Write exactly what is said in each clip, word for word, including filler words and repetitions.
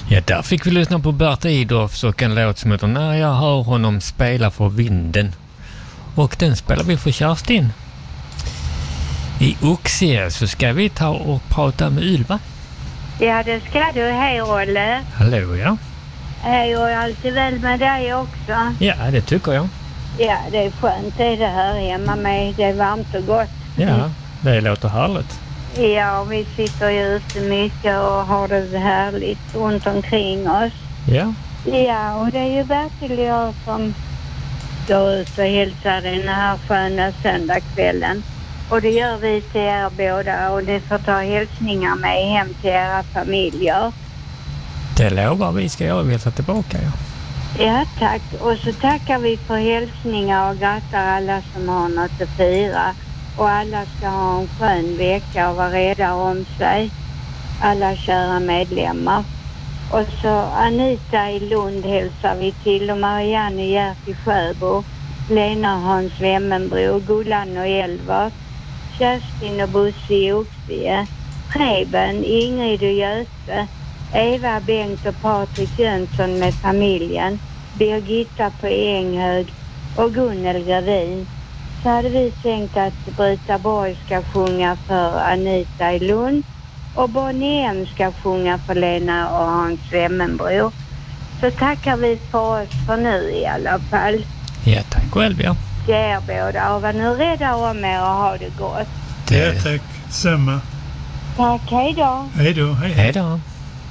Ja, där fick vi lyssna på Bert Idorffs och en låt som heter När jag hör honom spela för vinden. Och den spelar vi för Kerstin. I Oxie så ska vi ta och prata med Ylva. Ja, det ska du. Hej, Olle. Hallå, ja. Hej, och allt är väl med dig också? Ja, det tycker jag. Ja, det är skönt det är det här hemma med. Det är varmt och gott. Ja, det låter härligt. Ja, vi sitter ju ute mycket och har det härligt runt omkring oss. Ja. Ja, och det är ju Bertil och jag som går ut och hälsar den här sköna söndagskvällen. Och det gör vi till er båda och ni får ta hälsningar med hem till era familjer. Det lovar vi ska göra, vi hälsa tillbaka, ja. Ja, tack. Och så tackar vi för hälsningar och grattar alla som har något att fira. Och alla ska ha en skön vecka och vara rädda om sig. Alla kära medlemmar. Och så Anita i Lund hälsar vi till och Marianne i Gert i Sjöbo. Lena och Hans Wemmenbro, Gullan och Elvart. Kerstin och Bosse i Oxie. Preben, Ingrid och Göte. Eva, Bengt och Patrik Jönsson med familjen. Birgitta på Enghög och Gunnel Gravin. Så hade vi tänkt att Brita Borg ska sjunga för Anita i Lund. Och Bonnie M ska sjunga för Lena och Hans Wemmenbro. Så tackar vi för oss för nu i alla fall. Ja, tack själv, ja. Till er båda och var nu rädda om er och ha det gott. Det... Ja, tack. Samma. Tack, hej då. Hej då, hej. Hej då.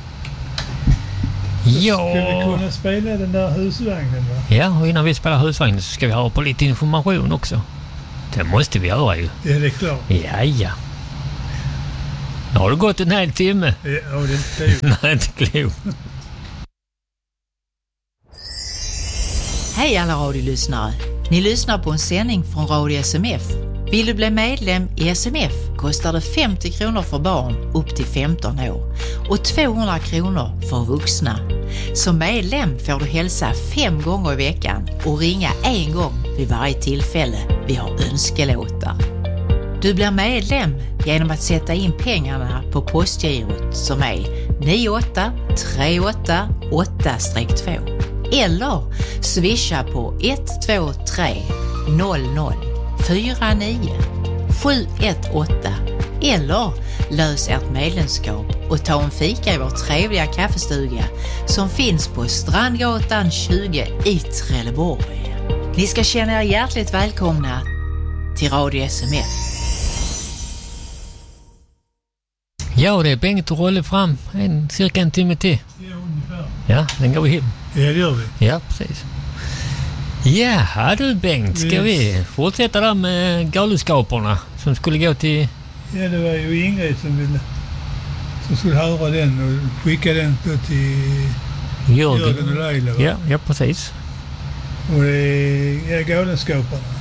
Ja. Skulle vi kunna spela den där husvagnen, va? Ja, och innan vi spelar husvagnen så ska vi ha på lite information också. Det måste vi göra ju. Är det klart? Ja, ja. Nu har det gått en hel timme. Ja, och det är inte klokt. Nej, inte klokt. Hej alla radiolyssnare. Ni lyssnar på en sändning från Radio S M F. Vill du bli medlem i S M F kostar det femtio kronor för barn upp till femton år och tvåhundra kronor för vuxna. Som medlem får du hälsa fem gånger i veckan och ringa en gång vid varje tillfälle vi har önskelåtar. Du blir medlem genom att sätta in pengarna på postgirot som är nio åtta tre åtta åtta två eller swisha på ett två tre noll noll fyra nio sju ett åtta eller lös ert medlemskap och ta en fika i vår trevliga kaffestuga som finns på Strandgatan tjugo i Trelleborg. Ni ska känna er hjärtligt välkomna till Radio S M F. Ja, det är Bengt och Rolle fram en, cirka en timme till. Ja, ungefär. Ja, den går vi hem. Ja, det gör vi. Ja, precis. Ja, du Bengt, ska yes. vi fortsätta där med galenskaperna som skulle gå till... Ja, det var ju Ingrid som ville som skulle höra den och skicka den till Jörgen, Jörgen och Laila. Ja, ja, precis. Och det är ja, galenskaperna.